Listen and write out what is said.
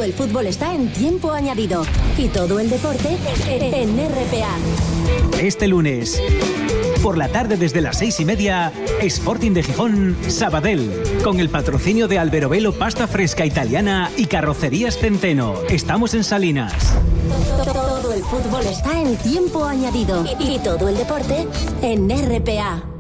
Todo el fútbol está en tiempo añadido. Y todo el deporte en RPA. Este lunes, por la tarde desde las 6:30, Sporting de Gijón, Sabadell. Con el patrocinio de Alberobelo Pasta Fresca Italiana y Carrocerías Centeno. Estamos en Salinas. Todo el fútbol está en tiempo añadido. Y todo el deporte en RPA.